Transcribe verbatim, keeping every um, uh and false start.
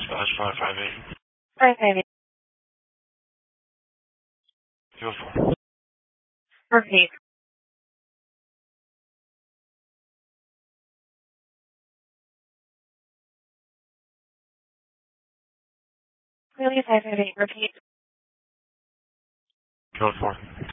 slash five five eight. five five eight. Beautiful. Perfect. Clearly five five eight. Repeat. Code four.